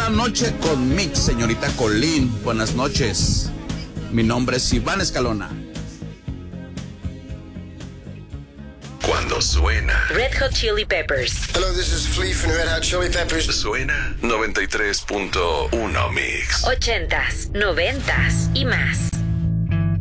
la noche con Mix, señorita Colín. Buenas noches. Mi nombre es Iván Escalona. Cuando suena Red Hot Chili Peppers. Hello, this is Flea from Red Hot Chili Peppers. Suena 93.1 Mix. 80s, 90s y más.